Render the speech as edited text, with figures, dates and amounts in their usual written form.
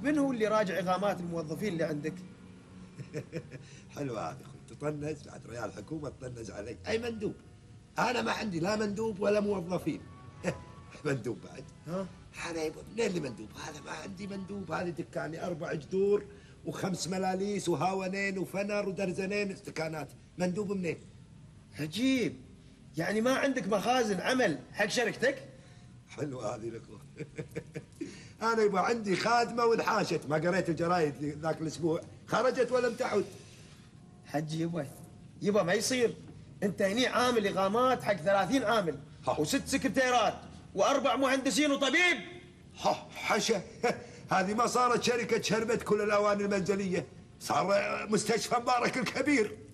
من هو اللي راجع إقامات الموظفين اللي عندك؟ حلوة هذه اخوي، تطنز بعد ريال الحكومة تطنز علي، اي مندوب. انا ما عندي لا مندوب ولا موظفين. مندوب بعد؟ ها؟ انا يبا منين لي مندوب؟ هذا ما عندي مندوب، هذه دكاني 4 جذور و5 ملاليس وهاونين وفنر ودرزنين استكانات، مندوب منين؟ عجيب، يعني ما عندك مخازن عمل حق شركتك؟ حلوة هذه الاخوة. انا يبا عندي خادمة وانحاشت، ما قريت الجرايد ذاك الاسبوع، خرجت ولم تعد. حجي يبا ما يصير، انت هني عامل اقامات حق 30 عامل و6 سكرتيرات و4 مهندسين وطبيب. ها حشا. هذه ما صارت شركة شربت كل الاواني المنزلية، صار مستشفى مبارك الكبير.